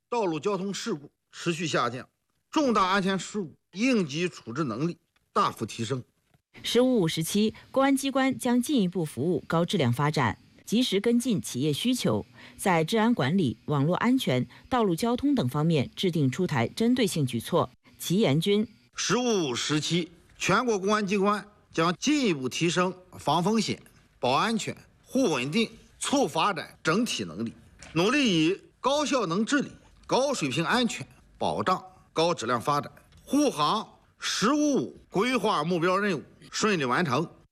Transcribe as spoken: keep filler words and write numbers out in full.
道路交通事故持续下降，重大安全事故应急处置能力大幅提升。 十五五时期，公安机关将进一步服务高质量发展，及时跟进企业需求，在治安管理、网络安全、道路交通等方面制定出台针对性举措。其严军， 十五五时期，全国公安机关将进一步提升防风险、保安全、护稳定、促发展整体能力，努力以高效能治理、高水平安全保障高质量发展，护航“十五五”规划目标任务顺利完成，